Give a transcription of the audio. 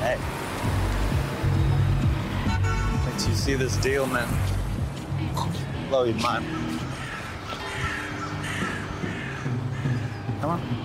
Hey. Wait till you see this deal, man. Blow your mind. Come on.